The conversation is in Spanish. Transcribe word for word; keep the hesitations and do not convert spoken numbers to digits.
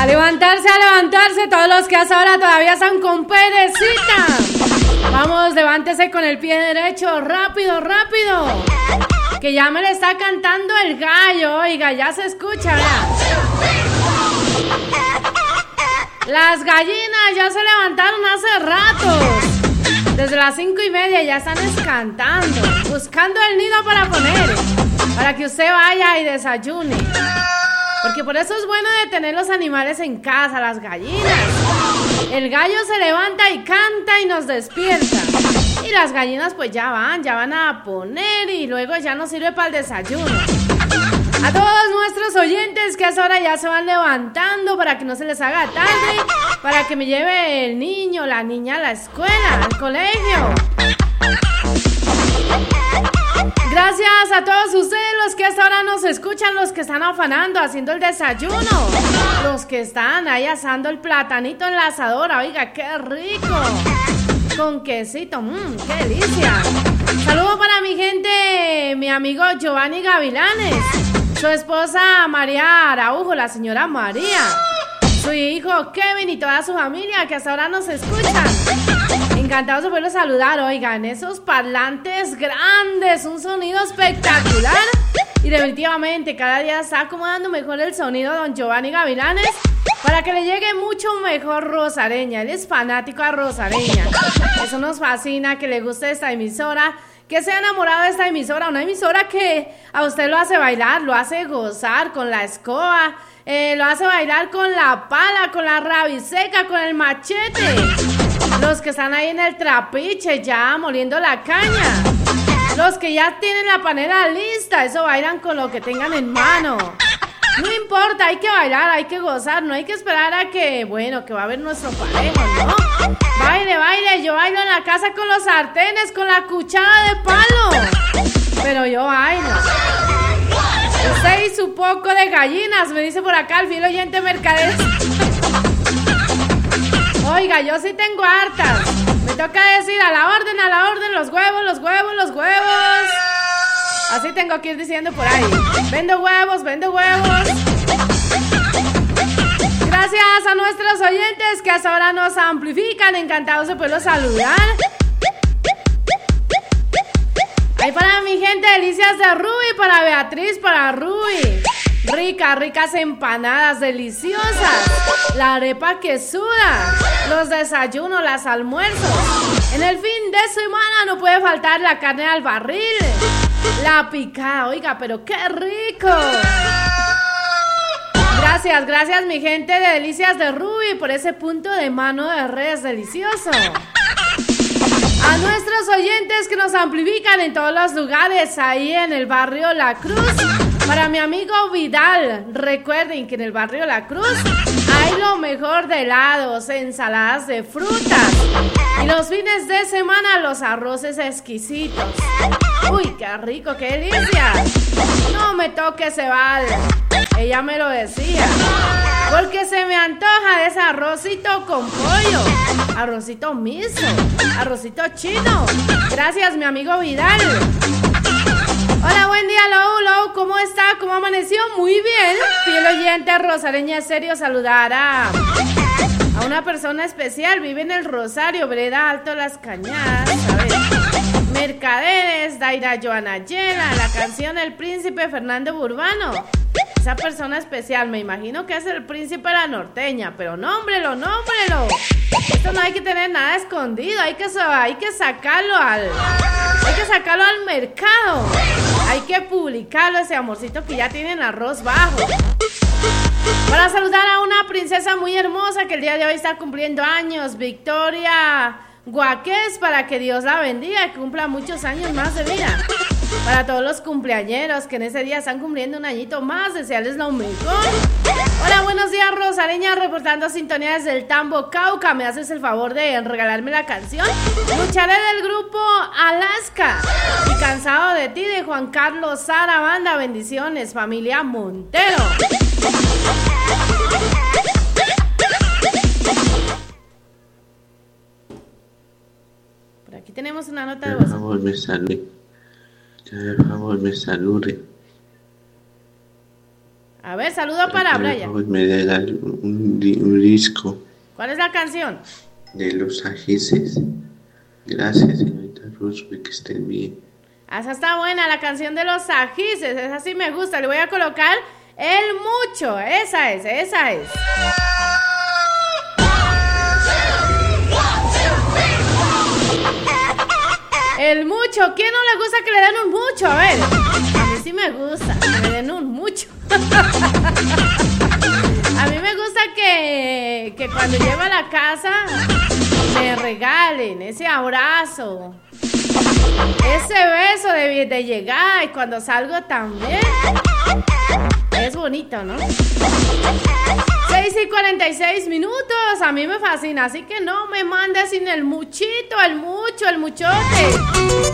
A levantarse, a levantarse, todos los que hasta ahora todavía están con perecita. Vamos, levántese con el pie derecho, rápido, rápido. Que ya me le está cantando el gallo, oiga, ya se escucha, ¿verdad? Las gallinas ya se levantaron hace rato. Desde las cinco y media ya están cantando, buscando el nido para poner, para que usted vaya y desayune. Porque por eso es bueno de tener los animales en casa, las gallinas. El gallo se levanta y canta y nos despierta. Y las gallinas pues ya van, ya van a poner y luego ya nos sirve para el desayuno. A todos nuestros oyentes que a esa hora ya se van levantando para que no se les haga tarde, para que me lleve el niño, la niña a la escuela, al colegio. Gracias a todos ustedes los que hasta ahora nos escuchan, los que están afanando, haciendo el desayuno, los que están ahí asando el platanito en la asadora, oiga, qué rico, con quesito, mmm, qué delicia. Saludo para mi gente, mi amigo Giovanni Gavilanes, su esposa María Araujo, la señora María, su hijo Kevin y toda su familia que hasta ahora nos escuchan. Encantados de poderlo saludar, oigan, esos parlantes grandes, un sonido espectacular. Y definitivamente cada día está acomodando mejor el sonido don Giovanni Gavilanes para que le llegue mucho mejor Rosareña. Él es fanático a Rosareña. Eso nos fascina, que le guste esta emisora, que se ha enamorado de esta emisora, una emisora que a usted lo hace bailar, lo hace gozar con la escoba, eh, lo hace bailar con la pala, con la rabiseca, con el machete. Los que están ahí en el trapiche ya moliendo la caña. Los que ya tienen la panela lista, eso bailan con lo que tengan en mano. No importa, hay que bailar, hay que gozar, no hay que esperar a que, bueno, que va a haber nuestro parejo, ¿no? Baile, baile, yo bailo en la casa con los sartenes, con la cuchara de palo. Pero yo bailo. Usted y su poco de gallinas, me dice por acá el fiel oyente mercader. Oiga, yo sí tengo hartas. Me toca decir a la orden, a la orden, los huevos, los huevos, los huevos. Así tengo que ir diciendo por ahí. Vendo huevos, vendo huevos. Gracias a nuestros oyentes que hasta ahora nos amplifican. Encantados de poderlos saludar. Ahí para mi gente, delicias de Ruby, para Beatriz, para Ruby. Ricas, ricas empanadas deliciosas, la arepa que suda, los desayunos, las almuerzos. En el fin de semana no puede faltar la carne al barril, la picada, oiga, pero qué rico. Gracias, gracias mi gente de Delicias de Ruby por ese punto de mano de res delicioso. A nuestros oyentes que nos amplifican en todos los lugares, ahí en el barrio La Cruz. Para mi amigo Vidal, recuerden que en el barrio La Cruz hay lo mejor de helados, ensaladas de frutas y los fines de semana los arroces exquisitos. Uy, qué rico, qué delicia. No me toque ese Val, ella me lo decía, porque se me antoja de ese arrocito con pollo, arrocito miso, arrocito chino. Gracias mi amigo Vidal. Hola, buen día, Lou, Lou, ¿cómo está? ¿Cómo amaneció? Muy bien. Fiel oyente, Rosareña, es serio saludar a, a una persona especial. Vive en el Rosario, Vereda Alto Las Cañadas. A ver, Mercaderes, Daira Joana Llena, la canción El Príncipe Fernando Burbano. Esa persona especial, me imagino que es el príncipe de la norteña, pero nómbrelo, nómbrelo. Esto no hay que tener nada escondido, hay que, hay que sacarlo al, hay que sacarlo al mercado. Hay que publicarlo, ese amorcito que ya tiene en arroz bajo. Para saludar a una princesa muy hermosa que el día de hoy está cumpliendo años, Victoria Guaquez, para que Dios la bendiga, que cumpla muchos años más de vida. Para todos los cumpleañeros que en ese día están cumpliendo un añito más, desearles lo mejor. Hola, buenos días, Rosareña, reportando sintonía desde el Tambo, Cauca. ¿Me haces el favor de regalarme la canción? Lucharé del grupo Alaska y Cansado de ti, de Juan Carlos Sara Banda. Bendiciones, familia Montero. Por aquí tenemos una nota de voz. Por favor, me salude. Por favor, me salude. A ver, saludo para Brian. Me da un, un disco. ¿Cuál es la canción? De los Ajices. Gracias, señorita Roosevelt, que estén bien. Esa está buena, la canción de los Ajices. Esa sí me gusta. Le voy a colocar el mucho. Esa es, esa es. El mucho. ¿Quién no le gusta que le den un mucho? A ver. A mí sí me gusta que me den un mucho. A mí me gusta que, que cuando llego a la casa me regalen ese abrazo, ese beso de, de llegar, y cuando salgo también. Es bonito, ¿no? seis y cuarenta y seis minutos, a mí me fascina, así que no me mandes sin el muchito, el mucho, el muchote.